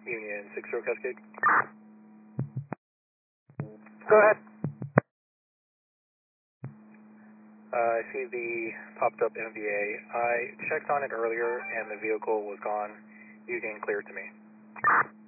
Union 60 Cascade. Go ahead. I see the popped up MVA. I checked on it earlier and the vehicle was gone. You can clear it to me.